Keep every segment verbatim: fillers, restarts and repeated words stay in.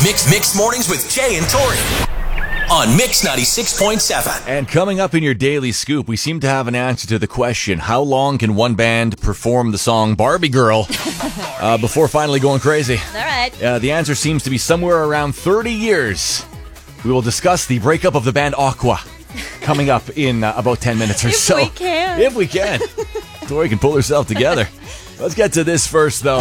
Mix Mix Mornings with Jay and Tori on Mix ninety-six point seven. And coming up in your Daily Scoop, we seem to have an answer to the question, how long can one band perform the song Barbie Girl uh, before finally going crazy? All right. Uh, the answer seems to be somewhere around thirty years. We will discuss the breakup of the band Aqua coming up in uh, about ten minutes or if so. If we can. If we can. Tori can pull herself together. Let's get to this first, though.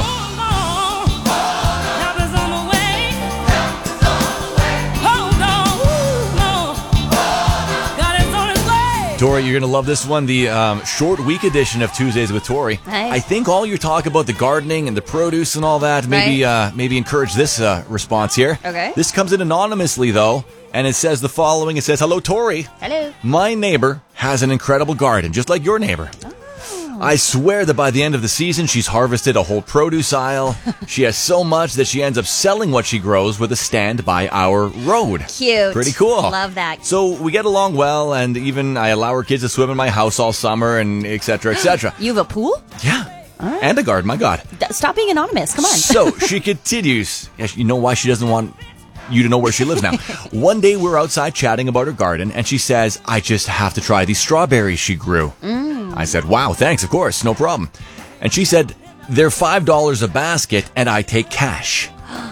Tori, you're going to love this one, the um, short week edition of Tuesdays with Tori. Nice. I think all your talk about the gardening and the produce and all that, maybe right. uh, maybe encourage this uh, response here. Okay. This comes in anonymously, though, and it says the following. It says, hello, Tori. Hello. My neighbor has an incredible garden, just like your neighbor. Oh. I swear that by the end of the season, she's harvested a whole produce aisle. She has so much that she ends up selling what she grows with a stand by our road. Cute. Pretty cool. Love that. So we get along well, and even I allow her kids to swim in my house all summer, and et cetera, et cetera. You have a pool? Yeah. Right. And a garden, my God. D- Stop being anonymous. Come on. So she continues. Yeah, you know why she doesn't want you to know where she lives now. One day we're outside chatting about her garden, and she says, I just have to try these strawberries she grew. Mm. I said, wow, thanks, of course, no problem. And she said, they're five dollars a basket, and I take cash.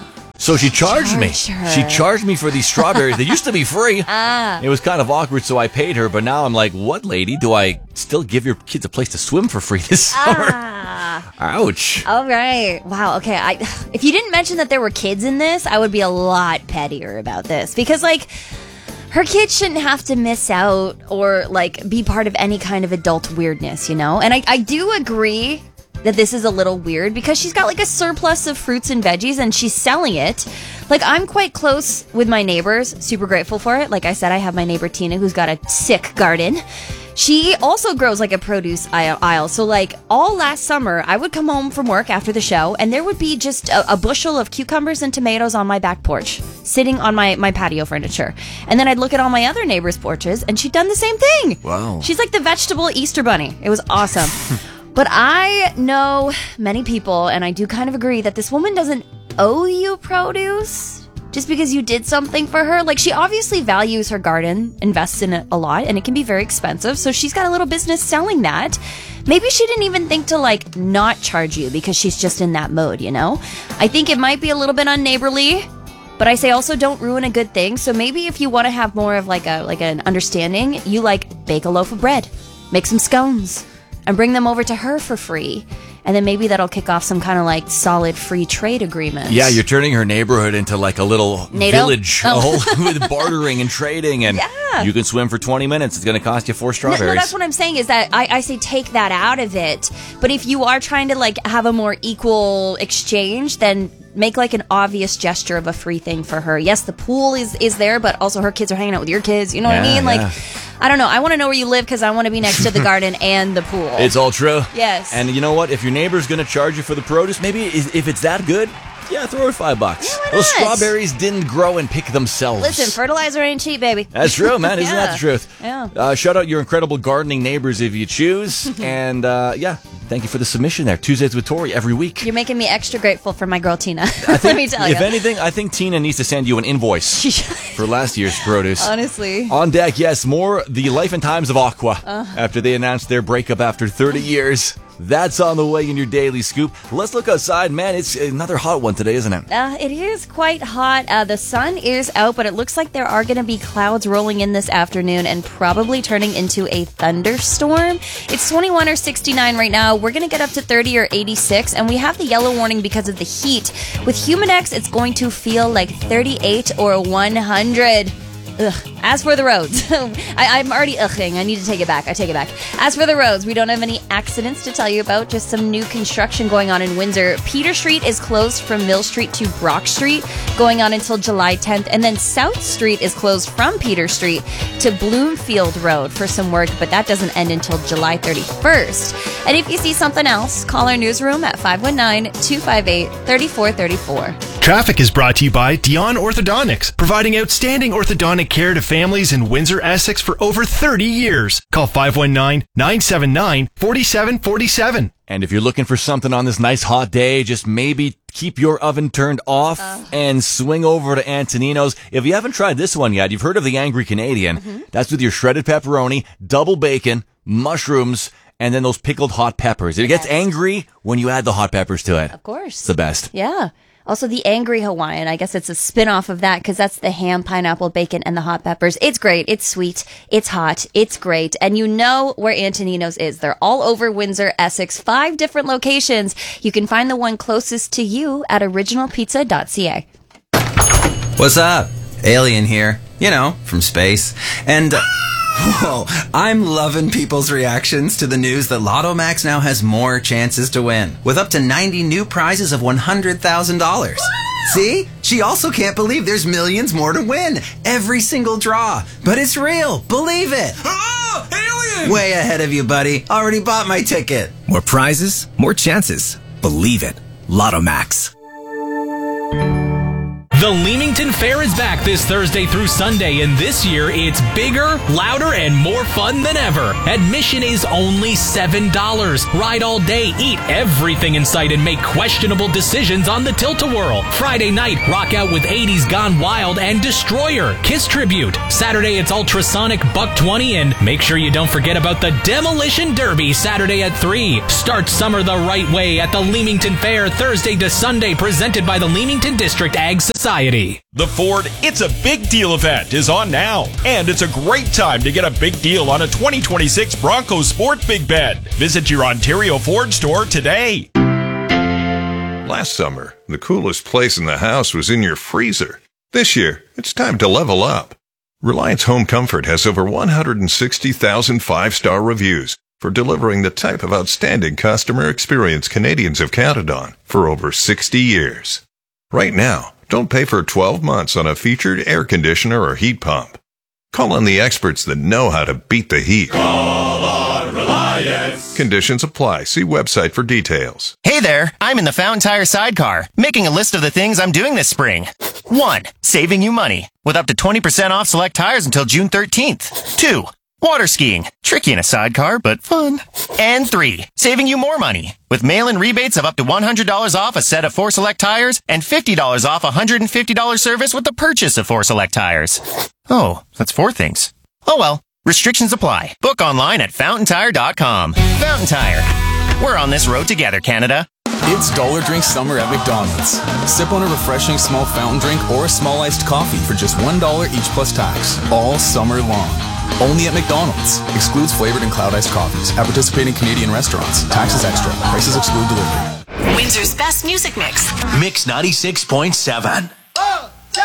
So she charged me. Her. She charged me for these strawberries. They used to be free. Ah. It was kind of awkward, so I paid her. But now I'm like, what, lady? Do I still give your kids a place to swim for free this summer? Ah. Ouch. All right. Wow. Okay. I, if you didn't mention that there were kids in this, I would be a lot pettier about this. Because, like, her kids shouldn't have to miss out or, like, be part of any kind of adult weirdness, you know? And I, I do agree that this is a little weird because she's got like a surplus of fruits and veggies and she's selling it. Like, I'm quite close with my neighbors, super grateful for it. Like I said, I have my neighbor Tina who's got a sick garden. She also grows like a produce aisle. So like all last summer, I would come home from work after the show and there would be just a, a bushel of cucumbers and tomatoes on my back porch, sitting on my, my patio furniture. And then I'd look at all my other neighbors' porches and she'd done the same thing. Wow. She's like the vegetable Easter bunny. It was awesome. But I know many people, and I do kind of agree, that this woman doesn't owe you produce just because you did something for her. Like, she obviously values her garden, invests in it a lot, and it can be very expensive, so she's got a little business selling that. Maybe she didn't even think to, like, not charge you because she's just in that mode, you know? I think it might be a little bit unneighborly, but I say also don't ruin a good thing. So maybe if you want to have more of, like, a like an understanding, you, like, bake a loaf of bread, make some scones, and bring them over to her for free. And then maybe that'll kick off some kind of like solid free trade agreement. Yeah, you're turning her neighborhood into like a little NATO? village Oh. oh, with bartering and trading. And yeah. You can swim for twenty minutes. It's going to cost you four strawberries. No, no, that's what I'm saying is that I, I say take that out of it. But if you are trying to like have a more equal exchange, then make like an obvious gesture of a free thing for her. Yes, the pool is, is there, but also her kids are hanging out with your kids. You know yeah, what I mean? Like, yeah. I don't know. I want to know where you live because I want to be next to the garden and the pool. It's all true. Yes. And you know what? If your neighbor's going to charge you for the produce, maybe if it's that good, yeah, throw her five bucks. Yeah, why Those not? strawberries didn't grow and pick themselves. Listen, fertilizer ain't cheap, baby. That's true, man. Isn't Yeah. that the truth? Yeah. Uh, shout out your incredible gardening neighbors if you choose. And uh, yeah, thank you for the submission there. Tuesdays with Tori every week. You're making me extra grateful for my girl Tina. I think, Let me tell you. if anything, I think Tina needs to send you an invoice for last year's produce. Honestly. On deck, yes, more the life and times of Aqua Uh. after they announced their breakup after thirty years. That's on the way in your Daily Scoop. Let's look outside. Man, it's another hot one today, isn't it? Uh, it is quite hot. Uh, the sun is out, but it looks like there are going to be clouds rolling in this afternoon and probably turning into a thunderstorm. It's twenty-one or sixty-nine right now. We're going to get up to thirty or eighty-six, and we have the yellow warning because of the heat. With Humidex, it's going to feel like thirty-eight or one hundred. Ugh. As for the roads, I, I'm already ughing. I need to take it back. I take it back. As for the roads, we don't have any accidents to tell you about, just some new construction going on in Windsor. Peter Street is closed from Mill Street to Brock Street, going on until July tenth. And then South Street is closed from Peter Street to Bloomfield Road for some work, but that doesn't end until July thirty-first. And if you see something else, call our newsroom at five one nine, two five eight, three four three four. Traffic is brought to you by Dion Orthodontics, providing outstanding orthodontic care to families in Windsor, Essex for over thirty years. Call five one nine, nine seven nine, four seven four seven. And if you're looking for something on this nice hot day, just maybe keep your oven turned off uh. and swing over to Antonino's. If you haven't tried this one yet, you've heard of the Angry Canadian. Mm-hmm. That's with your shredded pepperoni, double bacon, mushrooms, and then those pickled hot peppers. It yes. gets angry when you add the hot peppers to it. Of course. It's the best. Yeah. Also, the Angry Hawaiian, I guess it's a spin-off of that because that's the ham, pineapple, bacon, and the hot peppers. It's great. It's sweet. It's hot. It's great. And you know where Antonino's is. They're all over Windsor, Essex, five different locations. You can find the one closest to you at original pizza dot c a. What's up? Alien here. You know, from space. And... Uh, Whoa, I'm loving people's reactions to the news that Lotto Max now has more chances to win, with up to ninety new prizes of one hundred thousand dollars. See? She also can't believe there's millions more to win. Every single draw. But it's real. Believe it. Oh, alien! Way ahead of you, buddy. Already bought my ticket. More prizes, more chances. Believe it. Lotto Max. The Leamington Fair is back this Thursday through Sunday, and this year it's bigger, louder, and more fun than ever. Admission is only seven dollars. Ride all day, eat everything in sight, and make questionable decisions on the Tilt-A-Whirl. Friday night, rock out with eighties Gone Wild and Destroyer, Kiss Tribute. Saturday, it's Ultrasonic Buck twenty, and make sure you don't forget about the Demolition Derby Saturday at three. Start summer the right way at the Leamington Fair Thursday to Sunday, presented by the Leamington District Ag Society. The Ford It's a Big Deal event is on now, and it's a great time to get a big deal on a twenty twenty-six Bronco Sport Big Bed. Visit your Ontario Ford store today. Last summer, the coolest place in the house was in your freezer. This year, it's time to level up. Reliance Home Comfort has over one hundred sixty thousand five-star reviews for delivering the type of outstanding customer experience Canadians have counted on for over sixty years. Right now, don't pay for twelve months on a featured air conditioner or heat pump. Call on the experts that know how to beat the heat. Call on Reliance. Conditions apply. See website for details. Hey there, I'm in the Fountain Tire sidecar, making a list of the things I'm doing this spring. One, saving you money, with up to twenty percent off select tires until June thirteenth. Two, water skiing, tricky in a sidecar, but fun. And three, saving you more money, with mail-in rebates of up to one hundred dollars off a set of four select tires and fifty dollars off a one hundred fifty dollars service with the purchase of four select tires. Oh, that's four things. Oh well, restrictions apply. Book online at fountain tire dot com. Fountain Tire. We're on this road together, Canada. It's Dollar Drink Summer at McDonald's. Sip on a refreshing small fountain drink or a small iced coffee for just one dollar each plus tax, all summer long. Only at McDonald's. Excludes flavored and cloud iced coffees. At participating Canadian restaurants. Taxes extra. Prices exclude delivery. Windsor's best music mix. Mix ninety-six point seven.